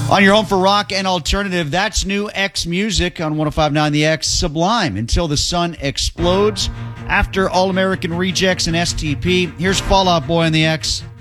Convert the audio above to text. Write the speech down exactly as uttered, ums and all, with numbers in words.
On your home for rock and alternative, that's new X Music on one oh five point nine The X. Sublime, Until the Sun Explodes. After All American Rejects and S T P, here's Fall Out Boy on the X.